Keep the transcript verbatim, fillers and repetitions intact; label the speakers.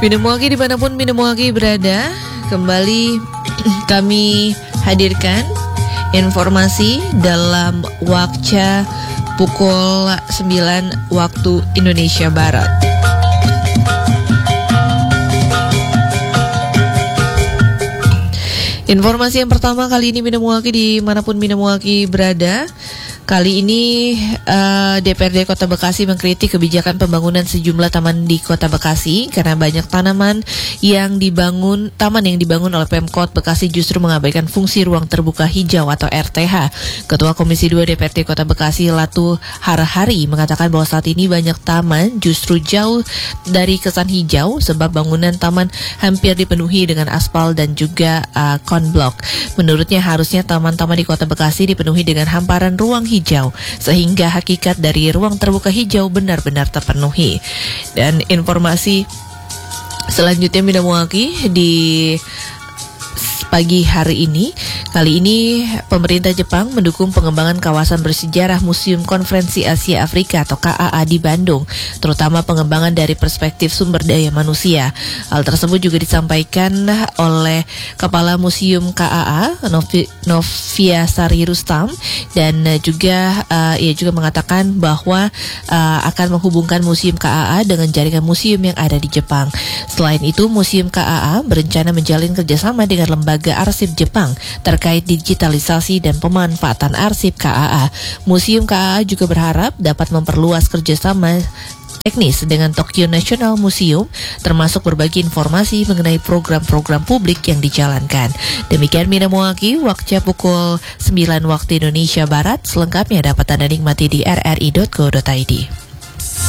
Speaker 1: Minamoaki dimanapun Minamoaki berada, kembali kami hadirkan informasi dalam Wakca pukul sembilan waktu Indonesia Barat. Informasi yang pertama kali ini Minamoaki dimanapun Minamoaki berada. Kali ini uh, D P R D Kota Bekasi mengkritik kebijakan pembangunan sejumlah taman di Kota Bekasi karena banyak tanaman yang dibangun, taman yang dibangun oleh Pemkot Bekasi justru mengabaikan fungsi ruang terbuka hijau atau R T H. Ketua Komisi dua D P R D Kota Bekasi Latu Harahari mengatakan bahwa saat ini banyak taman justru jauh dari kesan hijau sebab bangunan taman hampir dipenuhi dengan aspal dan juga uh, konblok. Menurutnya harusnya taman-taman di Kota Bekasi dipenuhi dengan hamparan ruang hijau sehingga hakikat dari ruang terbuka hijau benar-benar terpenuhi. Dan informasi selanjutnya Minamoaki di pagi hari ini, kali ini pemerintah Jepang mendukung pengembangan kawasan bersejarah Museum Konferensi Asia Afrika atau K A A di Bandung, terutama pengembangan dari perspektif sumber daya manusia. Hal tersebut juga disampaikan oleh Kepala Museum K A A Novi, Novia Sari Rustam, dan juga uh, ia juga mengatakan bahwa uh, akan menghubungkan Museum K A A dengan jaringan museum yang ada di Jepang. Selain itu, Museum K A A berencana menjalin kerjasama dengan lembaga arsip Jepang terkait digitalisasi dan pemanfaatan arsip K A A. Museum K A A juga berharap dapat memperluas kerjasama teknis dengan Tokyo National Museum, termasuk berbagi informasi mengenai program-program publik yang dijalankan. Demikian Minamoaki, Wakca pukul sembilan waktu Indonesia Barat. Selengkapnya dapat Anda nikmati di r r i dot co dot i d.